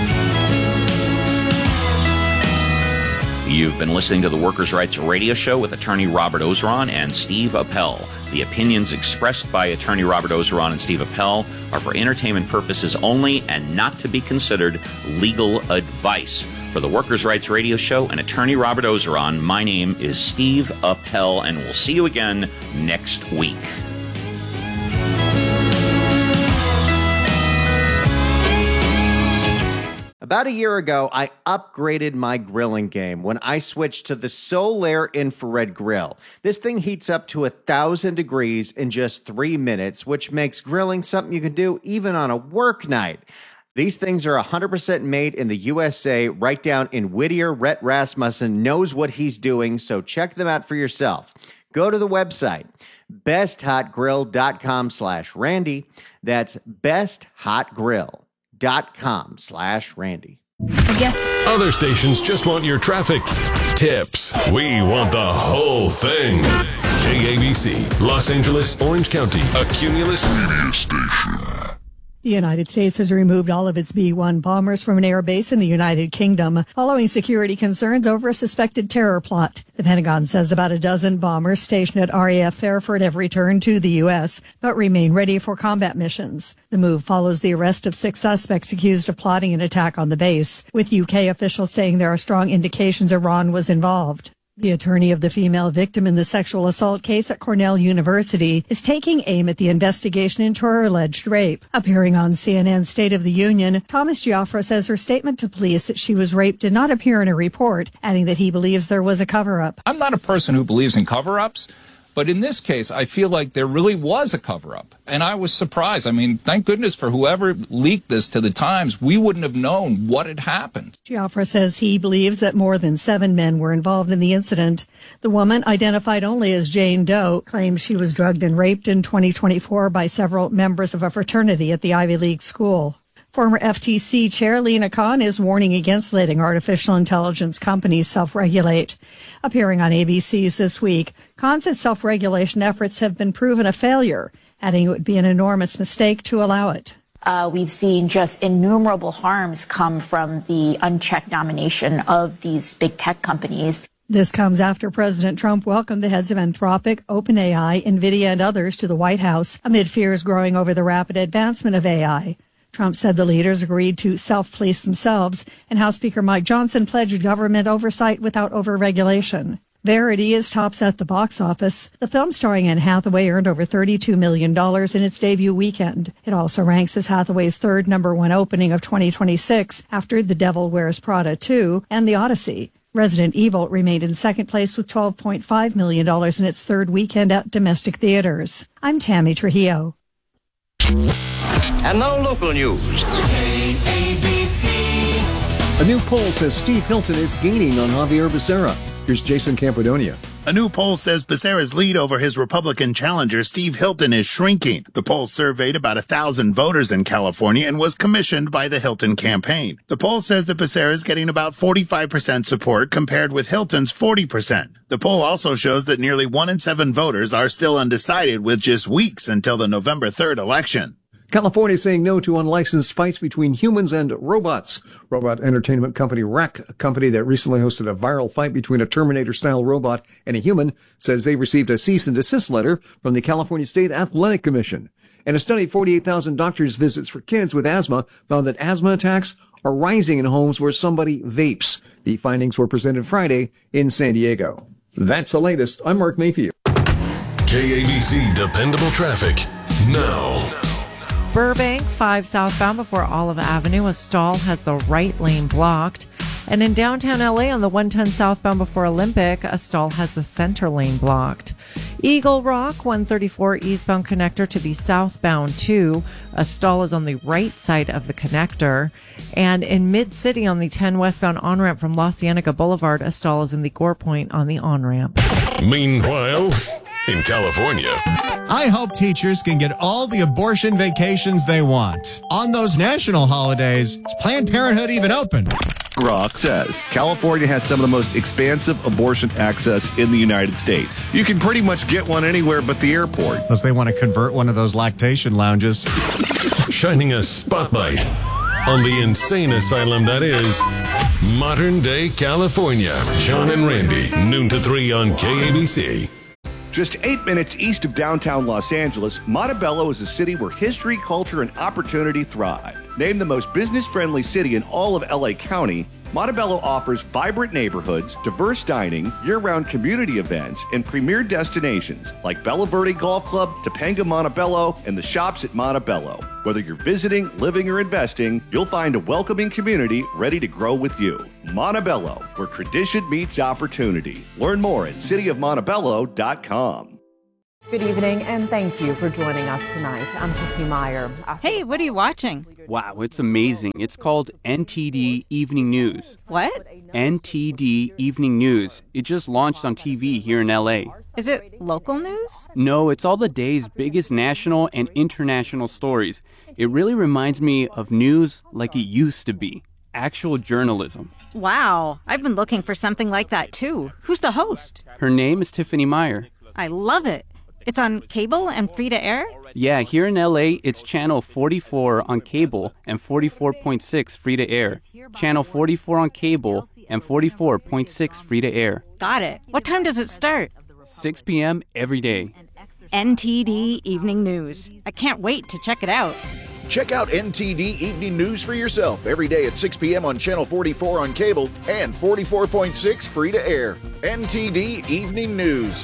Speaker 2: You've been listening to the Workers' Rights Radio Show with attorney Robert Ozeron and Steve Appel. The opinions expressed by attorney Robert Ozeron and Steve Appel are for entertainment purposes only and not to be considered legal advice. For the Workers' Rights Radio Show and attorney Robert Ozeron, my name is Steve Appel, and we'll see you again next week.
Speaker 11: About a year ago, I upgraded my grilling game when I switched to the Solaire Infrared Grill. This thing heats up to a thousand degrees in just three minutes, which makes grilling something you can do even on a work night. These things are one hundred percent made in the U S A, right down in Whittier. Rhett Rasmussen knows what he's doing, so check them out for yourself. Go to the website, besthotgrill.com slash Randy. That's besthotgrill. Dot com slash Randy.
Speaker 3: Other stations just want your traffic tips. We want the whole thing. K A B C, Los Angeles, Orange County, a Cumulus media station.
Speaker 21: The United States has removed all of its B one bombers from an air base in the United Kingdom following security concerns over a suspected terror plot. The Pentagon says about a dozen bombers stationed at R A F Fairford have returned to the U S, but remain ready for combat missions. The move follows the arrest of six suspects accused of plotting an attack on the base, with U K officials saying there are strong indications Iran was involved. The attorney of the female victim in the sexual assault case at Cornell University is taking aim at the investigation into her alleged rape. Appearing on C N N's State of the Union, Thomas Giaffra says her statement to police that she was raped did not appear in a report, adding that he believes there was a cover-up.
Speaker 22: I'm not a person who believes in cover-ups, but in this case, I feel like there really was a cover-up. And I was surprised. I mean, thank goodness for whoever leaked this to the Times. We wouldn't have known what had happened.
Speaker 21: Giaffra says he believes that more than seven men were involved in the incident. The woman, identified only as Jane Doe, claims she was drugged and raped in twenty twenty-four by several members of a fraternity at the Ivy League school. Former F T C Chair Lina Khan is warning against letting artificial intelligence companies self-regulate. Appearing on A B C's This Week, Khan said self-regulation efforts have been proven a failure, adding it would be an enormous mistake to allow it.
Speaker 23: Uh, we've seen just innumerable harms come from the unchecked domination of these big tech companies.
Speaker 21: This comes after President Trump welcomed the heads of Anthropic, OpenAI, NVIDIA, and others to the White House amid fears growing over the rapid advancement of A I. Trump said the leaders agreed to self-police themselves, and House Speaker Mike Johnson pledged government oversight without over-regulation. Verity is tops at the box office. The film starring Anne Hathaway earned over thirty-two million dollars in its debut weekend. It also ranks as Hathaway's third number one opening of twenty twenty-six after The Devil Wears Prada two and The Odyssey. Resident Evil remained in second place with twelve point five million dollars in its third weekend at domestic theaters. I'm Tammy Trujillo.
Speaker 24: And now local news.
Speaker 4: A B C. A new poll says Steve Hilton is gaining on Javier Becerra. Here's Jason Campodonia.
Speaker 25: A new poll says Becerra's lead over his Republican challenger, Steve Hilton, is shrinking. The poll surveyed about a thousand voters in California and was commissioned by the Hilton campaign. The poll says that Becerra is getting about forty-five percent support compared with Hilton's forty percent. The poll also shows that nearly one in seven voters are still undecided with just weeks until the November third election.
Speaker 4: California saying no to unlicensed fights between humans and robots. Robot entertainment company Wreck, a company that recently hosted a viral fight between a Terminator-style robot and a human, says they received a cease and desist letter from the California State Athletic Commission. And a study of forty-eight thousand doctors' visits for kids with asthma found that asthma attacks are rising in homes where somebody vapes. The findings were presented Friday in San Diego. That's the latest. I'm Mark Mayfield.
Speaker 3: K A B C Dependable Traffic now.
Speaker 26: Burbank, five southbound before Olive Avenue. A stall has the right lane blocked. And in downtown L A on the one ten southbound before Olympic, a stall has the center lane blocked. Eagle Rock, one thirty-four eastbound connector to the southbound two. A stall is on the right side of the connector. And in Mid-City on the ten westbound on-ramp from La Cienega Boulevard, a stall is in the Gore Point on the on-ramp.
Speaker 3: Meanwhile, in California,
Speaker 5: I hope teachers can get all the abortion vacations they want. On those national holidays, is Planned Parenthood even open?
Speaker 6: Rock says California has some of the most expansive abortion access in the United States. You can pretty much get one anywhere but the airport.
Speaker 5: Unless they want to convert one of those lactation lounges.
Speaker 3: Shining a spotlight on the insane asylum that is modern day California. Sean and Randy, noon to three on K A B C.
Speaker 6: Just eight minutes east of downtown Los Angeles, Montebello is a city where history, culture, and opportunity thrive. Named the most business-friendly city in all of L A County, Montebello offers vibrant neighborhoods, diverse dining, year-round community events, and premier destinations like Bella Verde Golf Club, Topanga Montebello, and the shops at Montebello. Whether you're visiting, living, or investing, you'll find a welcoming community ready to grow with you. Montebello, where tradition meets opportunity. Learn more at city of montebello dot com.
Speaker 7: Good evening, and thank you for joining us tonight. I'm Tiffany Meyer.
Speaker 8: Hey, what are you watching?
Speaker 9: Wow, it's amazing. It's called N T D Evening News.
Speaker 8: What?
Speaker 9: N T D Evening News. It just launched on T V here in L A.
Speaker 8: Is it local news?
Speaker 9: No, it's all the day's biggest national and international stories. It really reminds me of news like it used to be. Actual journalism.
Speaker 8: Wow, I've been looking for something like that too. Who's the host?
Speaker 9: Her name is Tiffany Meyer.
Speaker 8: I love it. It's on cable and free to air?
Speaker 9: Yeah, here in L A, it's channel forty-four on cable and forty-four point six free to air. Channel forty-four on cable and forty-four point six free to air.
Speaker 8: Got it. What time does it start?
Speaker 9: six p.m. every day.
Speaker 8: N T D Evening News. I can't wait to check it out.
Speaker 12: Check out N T D Evening News for yourself every day at six p.m. on Channel forty-four on cable and forty-four point six free to air. N T D Evening News.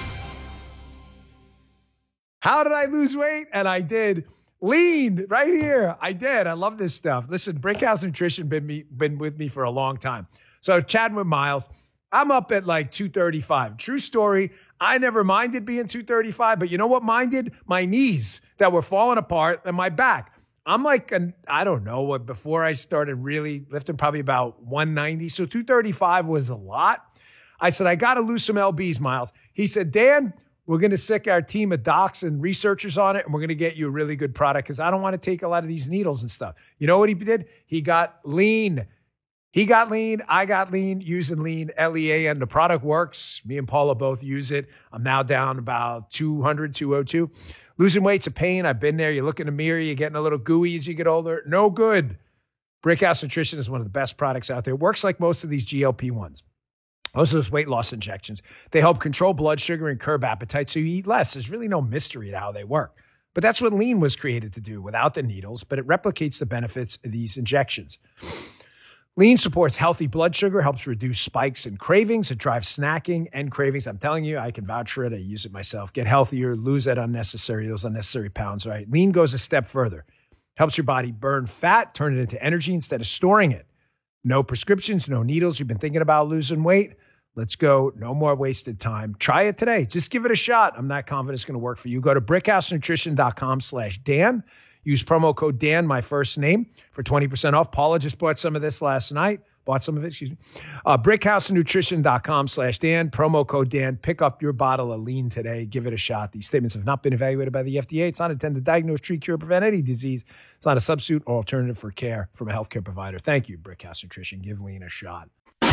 Speaker 10: How did I lose weight? And I did. Lean right here. I did. I love this stuff. Listen, Brickhouse Nutrition been me been with me for a long time. So chatting with Miles, I'm up at like two thirty-five. True story. I never minded being two thirty-five, but you know what minded? My knees that were falling apart and my back. I'm like, an, I don't know, what before I started really lifting, probably about one ninety. So two thirty-five was a lot. I said, I got to lose some lbs, Miles. He said, Dan, we're going to sick our team of docs and researchers on it, and we're going to get you a really good product because I don't want to take a lot of these needles and stuff. You know what he did? He got lean. He got lean. I got lean using lean, L E A N. The product works. Me and Paula both use it. I'm now down about two hundred, two oh two. Losing weight's a pain. I've been there. You look in the mirror, you're getting a little gooey as you get older. No good. Brickhouse Nutrition is one of the best products out there. It works like most of these G L P ones. Most of those weight loss injections. They help control blood sugar and curb appetite so you eat less. There's really no mystery to how they work. But that's what lean was created to do without the needles, but it replicates the benefits of these injections. Lean supports healthy blood sugar, helps reduce spikes and cravings. It drives snacking and cravings. I'm telling you, I can vouch for it. I use it myself. Get healthier, lose that unnecessary, those unnecessary pounds, right? Lean goes a step further. Helps your body burn fat, turn it into energy instead of storing it. No prescriptions, no needles. You've been thinking about losing weight? Let's go. No more wasted time. Try it today. Just give it a shot. I'm not confident it's going to work for you. Go to brickhousenutrition.com slash Dan. Use promo code Dan, my first name, for twenty percent off. Paula just bought some of this last night. Bought some of it, excuse me. Uh, brickhousenutrition.com slash Dan. Promo code Dan. Pick up your bottle of lean today. Give it a shot. These statements have not been evaluated by the F D A. It's not intended to diagnose, treat, cure, or prevent any disease. It's not a substitute or alternative for care from a healthcare provider. Thank you, Brickhouse Nutrition. Give lean a shot.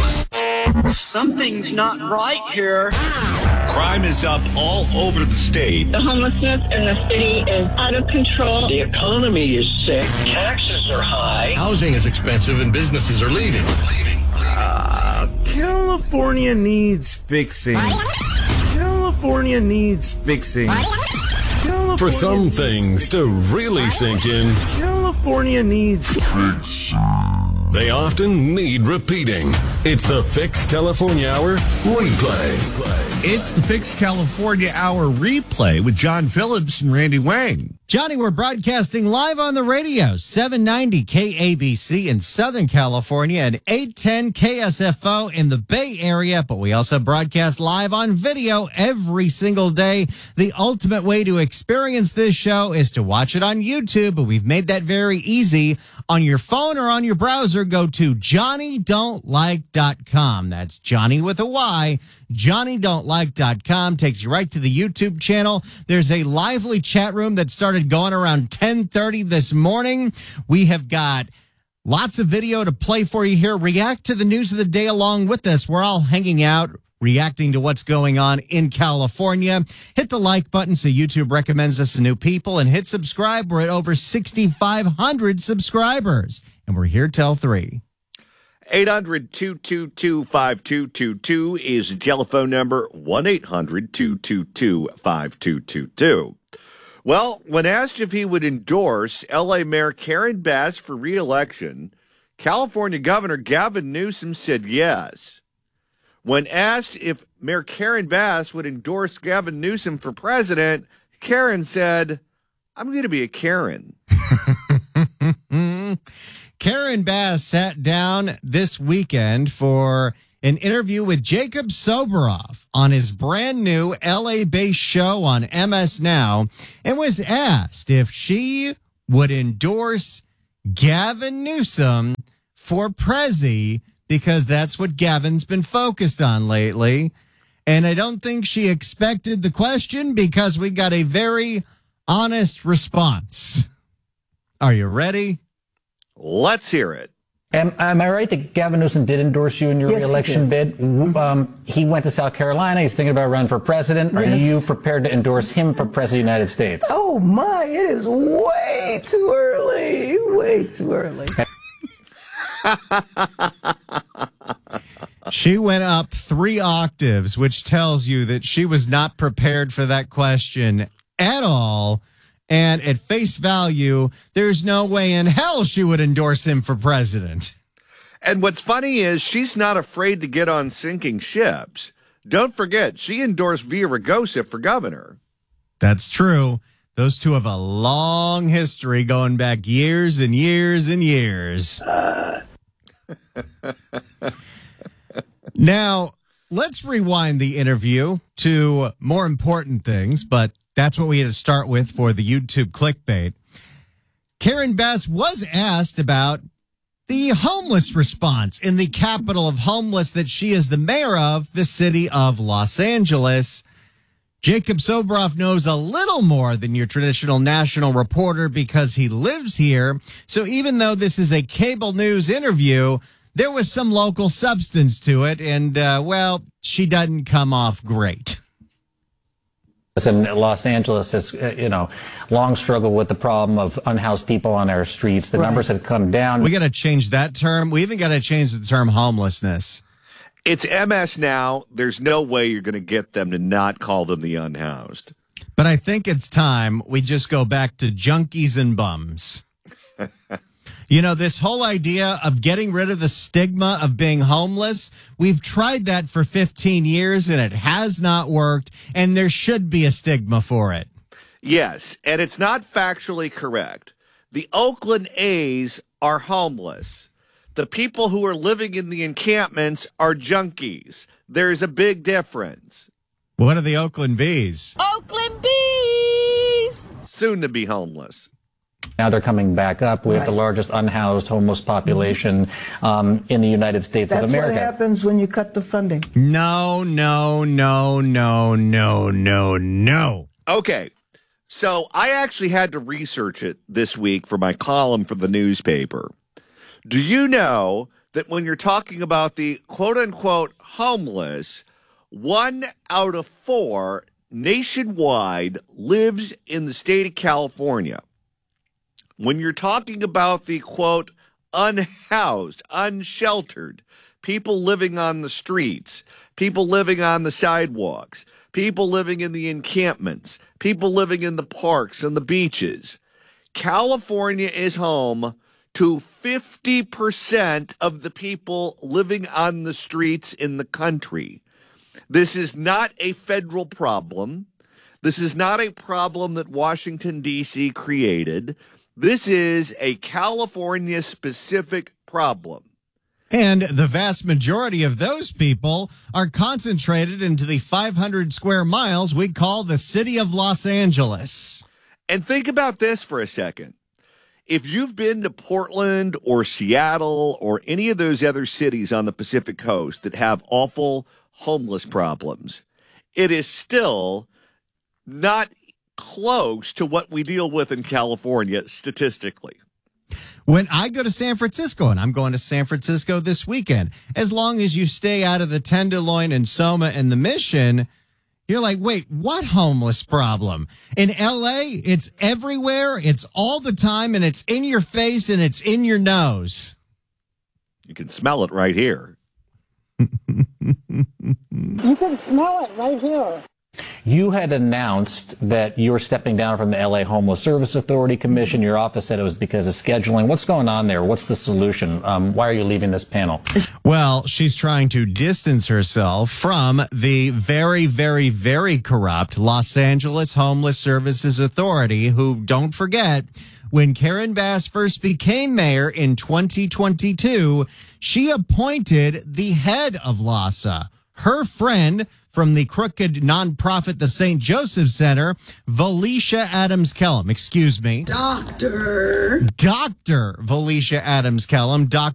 Speaker 27: Something's not right here.
Speaker 28: Crime is up all over the state.
Speaker 29: The homelessness in the city is out of control.
Speaker 27: The economy is sick. Taxes are high.
Speaker 28: Housing is expensive and businesses are leaving. Leaving.
Speaker 30: Uh, California needs fixing. California needs fixing. California
Speaker 3: For some things to really sink in,
Speaker 30: California needs fixing.
Speaker 3: They often need repeating. It's the Fix California Hour replay.
Speaker 31: It's the Fix California Hour replay with John Phillips and Randy Wang.
Speaker 5: Johnny, we're broadcasting live on the radio, seven ninety K A B C in Southern California and eight ten K S F O in the Bay Area, but we also broadcast live on video every single day. The ultimate way to experience this show is to watch it on YouTube, but we've made that very easy. On your phone or on your browser, go to johnny don't like dot com. That's Johnny with a Y. johnny don't like dot com takes you right to the YouTube channel. There's a lively chat room that started going around ten thirty this morning. We have got lots of video to play for you here. React to the news of the day along with us. We're all hanging out, reacting to what's going on in California. Hit the like button so YouTube recommends us to new people, and hit subscribe. We're at over sixty-five hundred subscribers, and we're here till three.
Speaker 6: eight hundred, two two two, five two two two is the telephone number, one eight hundred, two two two, five two two two. Well, when asked if he would endorse L A Mayor Karen Bass for re-election, California Governor Gavin Newsom said yes. When asked if Mayor Karen Bass would endorse Gavin Newsom for president, Karen said, I'm going to be a Karen.
Speaker 5: Karen Bass sat down this weekend for an interview with Jacob Soboroff on his brand new L A-based show on M S Now, and was asked if she would endorse Gavin Newsom for Prezi, because that's what Gavin's been focused on lately. And I don't think she expected the question, because we got a very honest response. Are you ready?
Speaker 6: Let's hear it.
Speaker 1: Am, am I right that Gavin Newsom did endorse you in your
Speaker 2: Yes,
Speaker 1: re-election
Speaker 2: he
Speaker 1: bid? Um, he went to South Carolina. He's thinking about running for president. Are
Speaker 2: Yes.
Speaker 1: you prepared to endorse him for president of the United States?
Speaker 2: Oh my, it is way too early. Way too early.
Speaker 5: She went up three octaves, which tells you that she was not prepared for that question at all. And at face value, there's no way in hell she would endorse him for president.
Speaker 6: And what's funny is she's not afraid to get on sinking ships. Don't forget, she endorsed Villaraigosa for governor.
Speaker 5: That's true. Those two have a long history going back years and years and years. Uh. Now, let's rewind the interview to more important things, but that's what we had to start with for the YouTube clickbait. Karen Bass was asked about the homeless response in the capital of homeless that she is the mayor of, the city of Los Angeles. Jacob Soboroff knows a little more than your traditional national reporter because he lives here. So even though this is a cable news interview, there was some local substance to it. And, uh, well, she doesn't come off great.
Speaker 1: And Los Angeles has, you know, long struggled with the problem of unhoused people on our streets. The
Speaker 5: Right.
Speaker 1: numbers have come down.
Speaker 5: We got to change that term. We even got to change the term homelessness.
Speaker 6: It's M S Now. There's no way you're going to get them to not call them the unhoused.
Speaker 5: But I think it's time we just go back to junkies and bums. You know, this whole idea of getting rid of the stigma of being homeless, we've tried that for fifteen years and it has not worked, and there should be a stigma for it.
Speaker 6: Yes, and it's not factually correct. The Oakland A's are homeless. The people who are living in the encampments are junkies. There's a big difference.
Speaker 5: What are the Oakland Bees?
Speaker 13: Oakland Bees!
Speaker 6: Soon to be homeless.
Speaker 1: Now they're coming back up. We have the largest unhoused homeless population um, in the United States
Speaker 2: That's
Speaker 1: of America.
Speaker 2: what happens when you cut the funding.
Speaker 5: No, no, no, no, no, no, no.
Speaker 6: Okay, so I actually had to research it this week for my column for the newspaper. Do you know that when you're talking about the quote-unquote homeless, one out of four nationwide lives in the state of California? When you're talking about the, quote, unhoused, unsheltered, people living on the streets, people living on the sidewalks, people living in the encampments, people living in the parks and the beaches, California is home to fifty percent of the people living on the streets in the country. This is not a federal problem. This is not a problem that Washington, D C created. This is a California-specific problem.
Speaker 5: And the vast majority of those people are concentrated into the five hundred square miles we call the city of Los Angeles.
Speaker 6: And think about this for a second. If you've been to Portland or Seattle or any of those other cities on the Pacific Coast that have awful homeless problems, it is still not close to what we deal with in California statistically.
Speaker 5: When I go to San Francisco, and I'm going to San Francisco this weekend, as long as you stay out of the Tenderloin and Soma and the Mission, you're like, wait, what homeless problem? In L A, it's everywhere, it's all the time, and it's in your face, and it's in your nose.
Speaker 6: You can smell it right here.
Speaker 11: You can smell it right here.
Speaker 1: You had announced that you were stepping down from the L A Homeless Service Authority Commission. Your office said it was because of scheduling. What's going on there? What's the solution? Um, why are you leaving this panel?
Speaker 5: Well, she's trying to distance herself from the very, very, very corrupt Los Angeles Homeless Services Authority, who, don't forget, when Karen Bass first became mayor in twenty twenty-two, she appointed the head of LAHSA, her friend from the crooked nonprofit, the Saint Joseph Center, Valicia Adams Kellum. Excuse me.
Speaker 11: Doctor.
Speaker 5: Doctor Valicia Adams Kellum. Doctor